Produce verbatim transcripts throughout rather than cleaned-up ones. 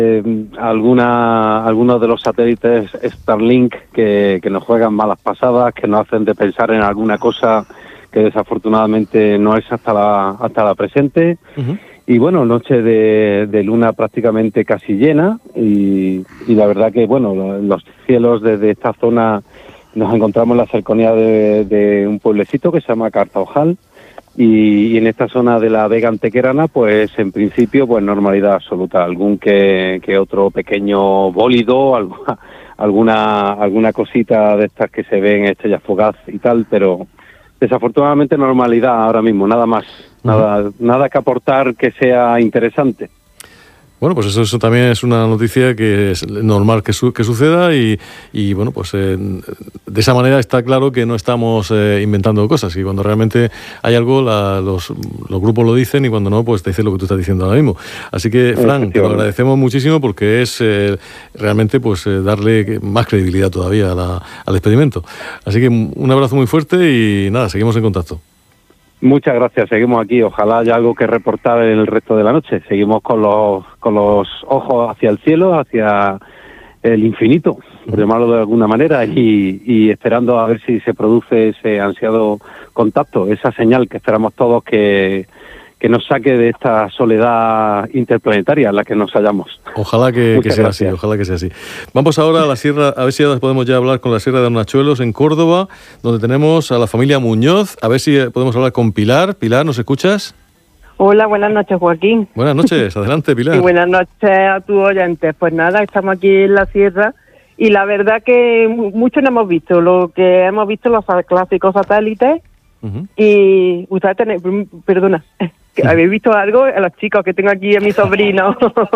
eh, alguna, algunos de los satélites Starlink que, que nos juegan malas pasadas, que nos hacen de pensar en alguna cosa que desafortunadamente no es hasta la, hasta la presente. Uh-huh. Y bueno, noche de, de luna prácticamente casi llena y, y la verdad que bueno, los cielos desde esta zona nos encontramos en la cercanía de, de un pueblecito que se llama Cartaojal y, y en esta zona de la Vega Antequerana pues en principio pues normalidad absoluta, algún que, que otro pequeño bólido, alguna, alguna, alguna cosita de estas que se ven estrellas fugaz y tal, pero desafortunadamente normalidad ahora mismo, nada más. Nada, uh-huh. nada que aportar que sea interesante. Bueno, pues eso, eso también es una noticia que es normal que, su, que suceda y, y bueno, pues eh, de esa manera está claro que no estamos eh, inventando cosas y cuando realmente hay algo la, los, los grupos lo dicen y cuando no, pues te dicen lo que tú estás diciendo ahora mismo. Así que, Fran, te lo agradecemos muchísimo porque es eh, realmente pues eh, darle más credibilidad todavía a la, al experimento. Así que un abrazo muy fuerte y nada, seguimos en contacto. Muchas gracias, seguimos aquí, ojalá haya algo que reportar en el resto de la noche. Seguimos con los con los ojos hacia el cielo, hacia el infinito, por llamarlo de alguna manera, y, y esperando a ver si se produce ese ansiado contacto, esa señal que esperamos todos que, que nos saque de esta soledad interplanetaria en la que nos hallamos. Ojalá que, que sea gracias. así, ojalá que sea así. Vamos ahora a la sierra, a ver si ahora podemos ya hablar con la Sierra de Arnachuelos en Córdoba, donde tenemos a la familia Muñoz, a ver si podemos hablar con Pilar. Pilar, ¿nos escuchas? Hola, buenas noches, Joaquín. Buenas noches, adelante, Pilar. Y buenas noches a tus oyentes. Pues nada, estamos aquí en la sierra y la verdad que mucho no hemos visto. Lo que hemos visto los clásicos satélites uh-huh. y ustedes tenéis, perdona, ¿habéis visto algo? A los chicos que tengo aquí, a mis sobrinos.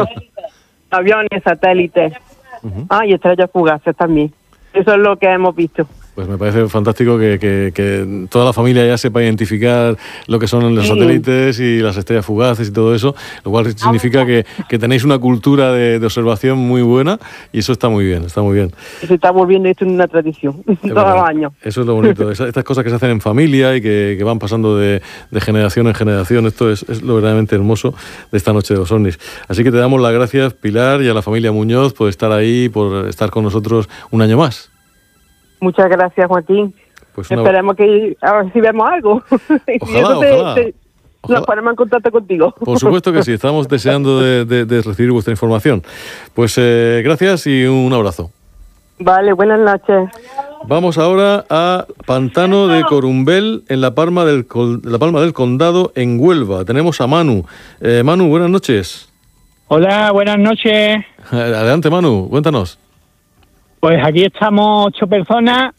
Aviones, satélites. Uh-huh. Ah, y estrellas fugaces también. Eso es lo que hemos visto. Pues me parece fantástico que, que, que toda la familia ya sepa identificar lo que son los sí. satélites y las estrellas fugaces y todo eso, lo cual significa que, que tenéis una cultura de, de observación muy buena y eso está muy bien, está muy bien. Se está volviendo esto en una tradición, todos los años. Eso es lo bonito, estas cosas que se hacen en familia y que, que van pasando de, de generación en generación, esto es, es lo verdaderamente hermoso de esta noche de los ovnis. Así que te damos las gracias, Pilar, y a la familia Muñoz por estar ahí, por estar con nosotros un año más. Muchas gracias, Joaquín. Pues una... Esperemos que a ver si vemos algo. Ojalá, te, ojalá. Te, ojalá. Nos ponemos en contacto contigo. Por supuesto que sí, estamos deseando de, de, de recibir vuestra información. Pues eh, gracias y un abrazo. Vale, buenas noches. Vamos ahora a Pantano de Corumbel, en la Palma del, la Palma del Condado, en Huelva. Tenemos a Manu. Eh, Manu, buenas noches. Hola, buenas noches. Adelante, Manu, cuéntanos. Pues aquí estamos ocho personas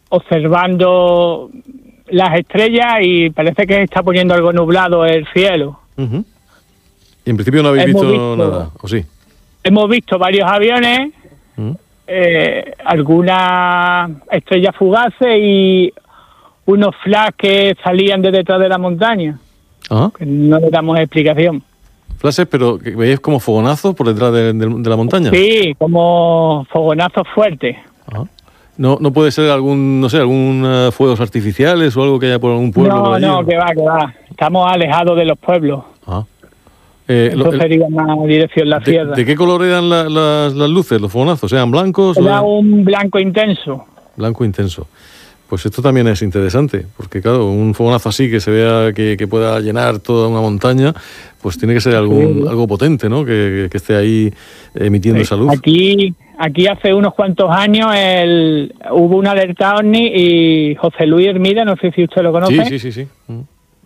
observando las estrellas y parece que se está poniendo algo nublado el cielo. Uh-huh. Y en principio no habéis visto, visto nada, ¿o sí? Hemos visto varios aviones, uh-huh. eh, algunas estrellas fugaces y unos flash que salían de detrás de la montaña. Uh-huh. Que no le damos explicación. Flashes, pero que veis como fogonazos por detrás de, de, de la montaña. Sí, como fogonazos fuertes. Ajá. No, no puede ser algún, no sé, algún uh, fuegos artificiales o algo que haya por algún pueblo. No, por allí, no, ¿no? que va, que va. Estamos alejados de los pueblos. Ajá. Eh, Eso lo, sería más dirección la de, sierra. ¿De qué color eran la, las, las luces, los fogonazos? ¿Eran blancos? Era o... un blanco intenso. Blanco intenso. Pues esto también es interesante, porque claro, un fogonazo así que se vea que, que pueda llenar toda una montaña, pues tiene que ser algún, sí. algo potente, ¿no? Que, que esté ahí emitiendo sí. esa luz. Aquí, aquí hace unos cuantos años el, hubo una alerta OVNI y José Luis Hermida, no sé si usted lo conoce. Sí, sí, sí, sí. Mm.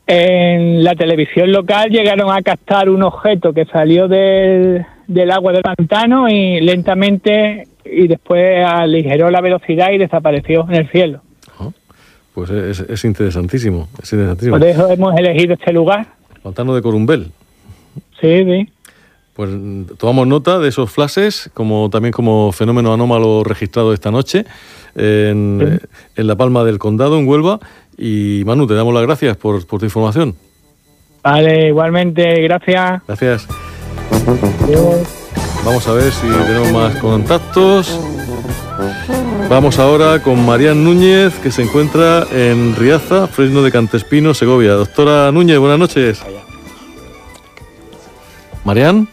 En la televisión local llegaron a captar un objeto que salió del, del agua del pantano y lentamente y después aligeró la velocidad y desapareció en el cielo. Pues es, es interesantísimo, es interesantísimo. Por eso hemos elegido este lugar. Pantano de Corumbel. Sí, sí. Pues tomamos nota de esos flashes, como también como fenómeno anómalo registrado esta noche en, sí. en La Palma del Condado, en Huelva. Y Manu, te damos las gracias por, por tu información. Vale, igualmente, gracias. Gracias. Adiós. Vamos a ver si tenemos más contactos. Vamos ahora con Marián Núñez, que se encuentra en Riaza, Fresno de Cantespino, Segovia. Doctora Núñez, buenas noches. Marián.